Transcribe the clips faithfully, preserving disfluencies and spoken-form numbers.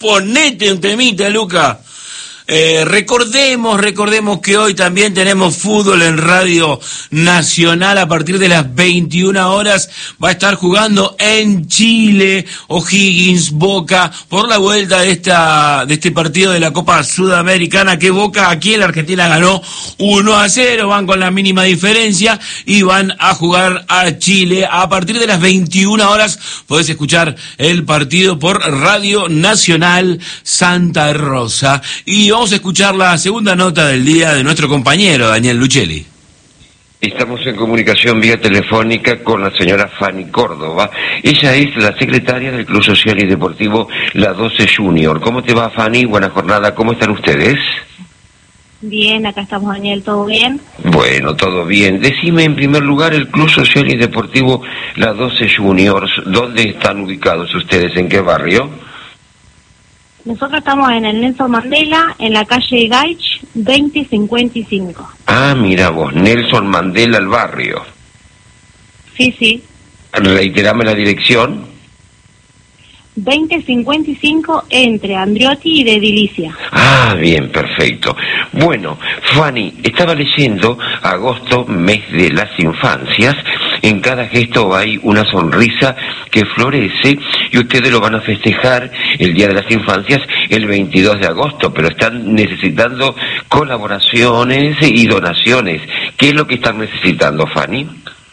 Ponete un temita, Luca. Eh, recordemos, recordemos que hoy también tenemos fútbol en Radio Nacional a partir de las veintiuna horas. Va a estar jugando en Chile O'Higgins, Boca, por la vuelta de esta de este partido de la Copa Sudamericana, que Boca aquí en la Argentina ganó uno a cero, van con la mínima diferencia y van a jugar a Chile. A partir de las veintiuna horas podés escuchar el partido por Radio Nacional Santa Rosa. Y vamos a escuchar la segunda nota del día de nuestro compañero Daniel Lucelli. Estamos en comunicación vía telefónica con la señora Fanny Córdoba. Ella es la secretaria del Club Social y Deportivo La doce Junior. ¿Cómo te va, Fanny? Buena jornada. ¿Cómo están ustedes? Bien, acá estamos, Daniel. ¿Todo bien? Bueno, todo bien. Decime, en primer lugar, el Club Social y Deportivo La doce Juniors. ¿Dónde están ubicados ustedes? ¿En qué barrio? Nosotros estamos en el Nelson Mandela, en la calle Gaich, veinte cincuenta y cinco. Ah, mira vos, Nelson Mandela, el barrio. Sí, sí. Reiterame la dirección. veinte cincuenta y cinco entre Andriotti y de Edilicia. Ah, bien, perfecto. Bueno, Fanny, estaba leyendo agosto, mes de las infancias. En cada gesto hay una sonrisa que florece y ustedes lo van a festejar el Día de las Infancias el veintidós de agosto, pero están necesitando colaboraciones y donaciones. ¿Qué es lo que están necesitando, Fanny?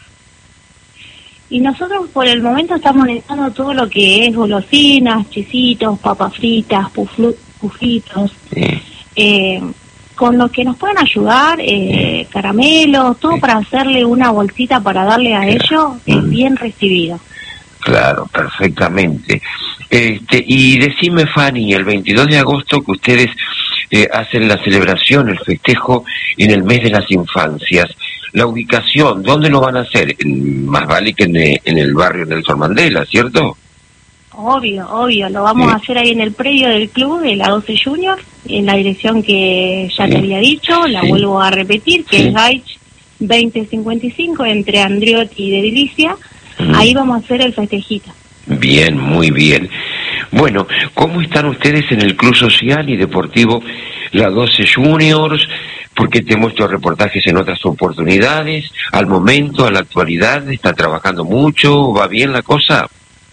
Y nosotros por el momento estamos necesitando todo lo que es golosinas, chisitos, papas fritas, puflu, pufitos, sí. eh, con lo que nos pueden ayudar, eh, caramelos, todo sí. Para hacerle una bolsita para darle a ellos, es mm. bien recibido. Claro, perfectamente. Este, y decime, Fanny, el veintidós de agosto que ustedes eh, hacen la celebración, el festejo en el mes de las infancias, la ubicación, ¿dónde lo van a hacer? Más vale que en, en el barrio Nelson Mandela, ¿cierto? Obvio, obvio, lo vamos sí. a hacer ahí en el predio del club de la doce Junior, en la dirección que ya sí. te había dicho, la sí. vuelvo a repetir, que sí. es Gaich veinte cincuenta y cinco entre Andriotti y de Edilicia, mm. ahí vamos a hacer el festejito. Bien, muy bien. Bueno, ¿cómo están ustedes en el Club Social y Deportivo La doce Juniors? Porque te muestro reportajes en otras oportunidades. Al momento, a la actualidad, ¿está trabajando mucho? ¿Va bien la cosa?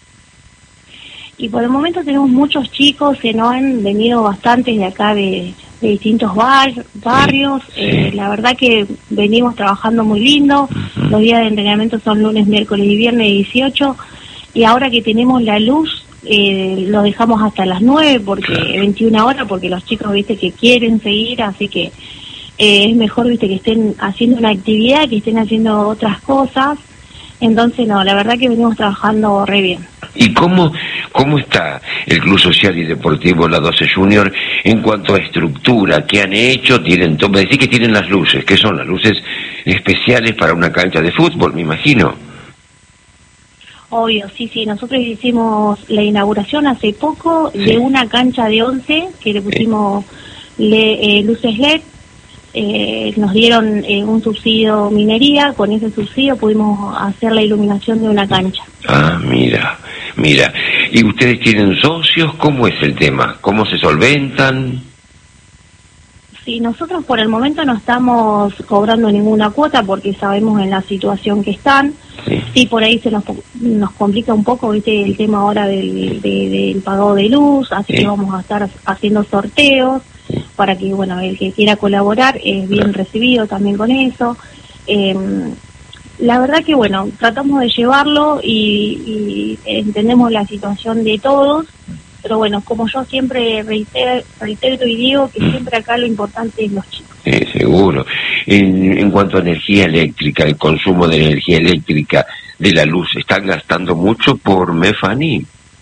Y por el momento tenemos muchos chicos que nos han venido bastantes de acá de, de distintos bar, barrios. Sí, sí. Eh, la verdad que venimos trabajando muy lindo. Uh-huh. Los días de entrenamiento son lunes, miércoles y viernes dieciocho. Y ahora que tenemos la luz, eh, lo dejamos hasta las nueve, porque claro. veintiuna horas, porque los chicos, viste, que quieren seguir, así que eh, es mejor, viste, que estén haciendo una actividad, que estén haciendo otras cosas. Entonces, no, la verdad que venimos trabajando re bien. ¿Y cómo, cómo está el Club Social y Deportivo La doce Junior en cuanto a estructura? ¿Qué han hecho? Tienen, me decís que tienen las luces, ¿qué son las luces especiales para una cancha de fútbol, me imagino? Obvio, sí, sí, nosotros hicimos la inauguración hace poco sí. de una cancha de once, que le pusimos sí. le, eh, luces L E D, eh, nos dieron eh, un subsidio minería, con ese subsidio pudimos hacer la iluminación de una cancha. Ah, mira, mira, ¿y ustedes tienen socios? ¿Cómo es el tema? ¿Cómo se solventan? Sí, nosotros por el momento no estamos cobrando ninguna cuota porque sabemos en la situación que están. Sí, sí por ahí se nos, nos complica un poco, viste, el tema ahora del, de, del pago de luz, así sí. que vamos a estar haciendo sorteos sí. para que, bueno, el que quiera colaborar es bien recibido también con eso. Eh, la verdad que, bueno, tratamos de llevarlo y, y entendemos la situación de todos. Pero bueno, como yo siempre reitero, reitero y digo que siempre acá lo importante es los chicos. Sí, seguro. En, en cuanto a energía eléctrica, el consumo de energía eléctrica de la luz, ¿están gastando mucho por mes, Fanny?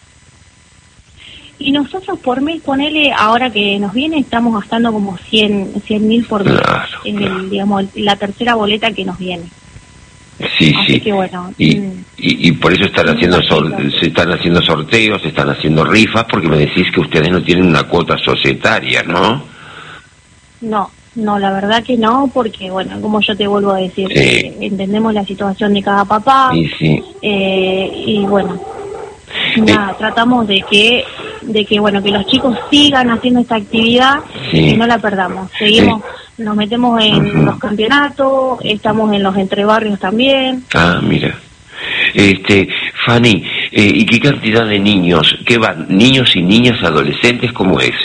Y nosotros por mes, ponele, ahora que nos viene, estamos gastando como cien mil por mes. Claro, en claro. El, digamos, la tercera boleta que nos viene. Sí, Así sí. Que, bueno, y, mm, y, y por eso están haciendo sor, se están haciendo sorteos, se están haciendo rifas, porque me decís que ustedes no tienen una cuota societaria, ¿no? No, no, la verdad que no, porque, bueno, como yo te vuelvo a decir, sí. eh, entendemos la situación de cada papá, sí, sí. Eh, y bueno, nada, eh. tratamos de que de que bueno que los chicos sigan haciendo esta actividad sí. y no la perdamos. Seguimos, sí. nos metemos en uh-huh. los campeonatos, estamos en los entrebarrios también. Ah, mira. Este, Fanny, eh, ¿y qué cantidad de niños? ¿Qué van? ¿Niños y niñas, adolescentes? ¿Cómo es?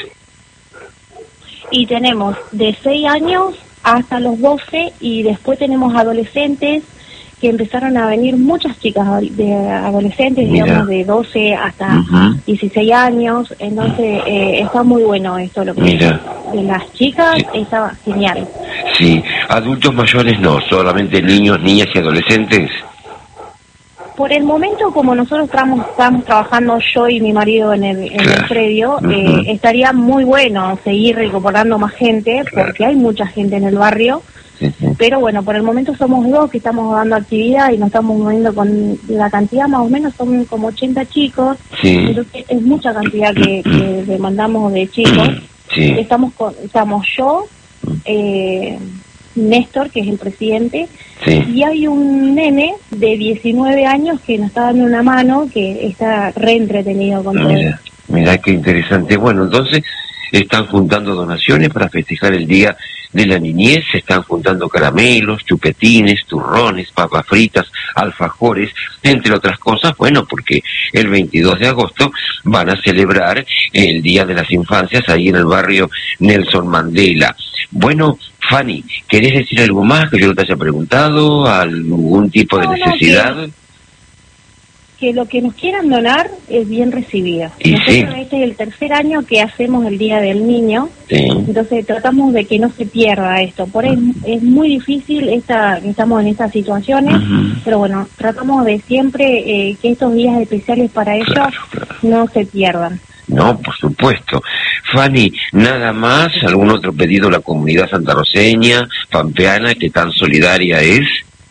Y tenemos de seis años hasta los doce, y después tenemos adolescentes que empezaron a venir muchas chicas de adolescentes, Mira. digamos de doce hasta uh-huh. dieciséis años, entonces eh, está muy bueno esto, lo que Mira. de las chicas sí. está genial. Sí, adultos mayores no, solamente niños, niñas y adolescentes. Por el momento, como nosotros estamos, estamos trabajando yo y mi marido en el, en claro. el predio, uh-huh. eh, estaría muy bueno seguir incorporando más gente, claro. porque hay mucha gente en el barrio, uh-huh. pero bueno, por el momento somos dos que estamos dando actividad y nos estamos moviendo con la cantidad, más o menos son como ochenta chicos, sí. entonces es mucha cantidad que, que demandamos de chicos. Sí. Estamos, con, estamos yo, eh, Néstor, que es el presidente, sí. y hay un nene de diecinueve años que nos está dando una mano, que está re entretenido con mira, todo. Mira qué interesante. Bueno, entonces están juntando donaciones para festejar el Día de la Niñez, se están juntando caramelos, chupetines, turrones, papas fritas, alfajores, entre otras cosas, bueno, porque el veintidós de agosto van a celebrar el Día de las Infancias ahí en el barrio Nelson Mandela. Bueno, Fanny, ¿querés decir algo más que yo no te haya preguntado? ¿Algún tipo de no, necesidad? No, que, que lo que nos quieran donar es bien recibido. Y Nosotros sí. este es el tercer año que hacemos el Día del Niño, sí. entonces tratamos de que no se pierda esto. Por ahí uh-huh. es muy difícil, esta, estamos en estas situaciones, uh-huh. pero bueno, tratamos de siempre eh, que estos días especiales para ellos claro, claro. no se pierdan. No, por supuesto. Fanny, nada más, algún otro pedido a la comunidad santarroceña, pampeana, que tan solidaria es.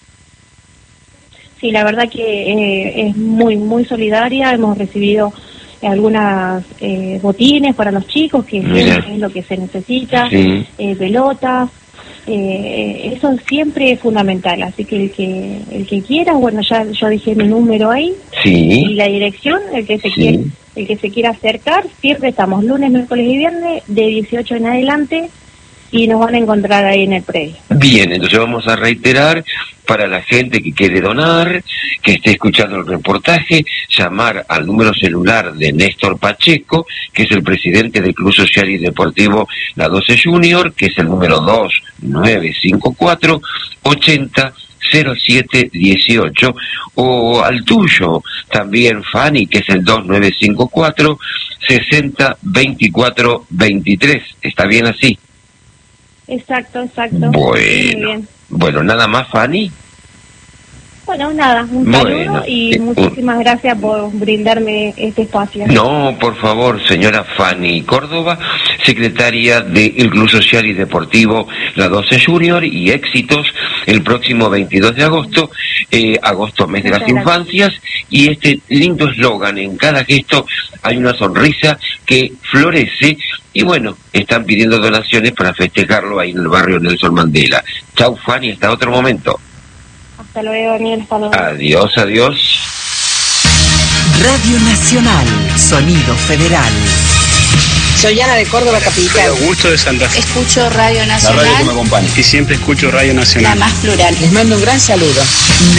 Sí, la verdad que eh, es muy, muy solidaria. Hemos recibido algunas eh, botines para los chicos, que Mira. es lo que se necesita, sí. eh, pelotas. Eh, eso siempre es fundamental, así que el que el que quiera, bueno, ya yo dejé mi número ahí sí. y la dirección, el que se sí. quiere, el que se quiera acercar, siempre estamos lunes, miércoles y viernes de dieciocho en adelante y nos van a encontrar ahí en el predio. Bien, entonces vamos a reiterar para la gente que quiere donar, que esté escuchando el reportaje, llamar al número celular de Néstor Pacheco, que es el presidente del Club Social y Deportivo La doce Junior, que es el número dos nueve cinco cuatro ochenta cero siete dieciocho, o al tuyo también, Fanny, que es el dos nueve cinco cuatro sesenta veinticuatro veintitrés. ¿Está bien así? Exacto, exacto. Bueno, bueno, nada más, Fanny. Bueno, nada, un saludo bueno, y muchísimas un... gracias por brindarme este espacio. No, por favor, señora Fanny Córdoba, secretaria del Club Social y Deportivo La doce Junior, y éxitos el próximo veintidós de agosto, eh, agosto mes de las infancias, y este lindo eslogan, en cada gesto hay una sonrisa que florece, y bueno, están pidiendo donaciones para festejarlo ahí en el barrio Nelson Mandela. Chau, Fanny, hasta otro momento. Hasta luego, Daniel. Hasta luego. Adiós, adiós. Radio Nacional, Sonido Federal. Soy Ana de Córdoba Capital. Augusto de Santa Fe. Escucho Radio Nacional. La radio que me acompaña. Y siempre escucho Radio Nacional. La más plural. Les mando un gran saludo.